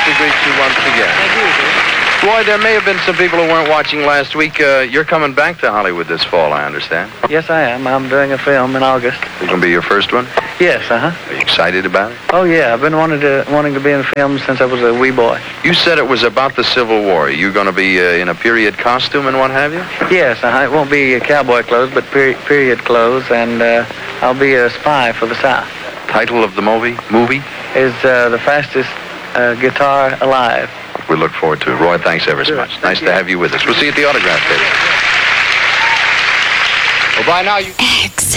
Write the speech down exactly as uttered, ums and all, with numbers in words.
to greet you once again. Thank you, sir. Roy, there may have been some people who weren't watching last week. Uh, you're coming back to Hollywood this fall, I understand. Yes, I am. I'm doing a film in August. It's going to be your first one? Yes, uh-huh. Are you excited about it? Oh, yeah. I've been wanting to wanting to be in a film since I was a wee boy. You said it was about the Civil War. Are you going to be uh, in a period costume and what have you? Yes, uh-huh. It won't be uh, cowboy clothes, but peri- period clothes, and uh, I'll be a spy for the South. Title of the movie? Movie? Is uh, the fastest uh, guitar alive. We look forward to it. Roy, thanks ever so Sure. much. Thank Nice you. to have you with us. We'll see you at the autograph table. Well, by now you... X.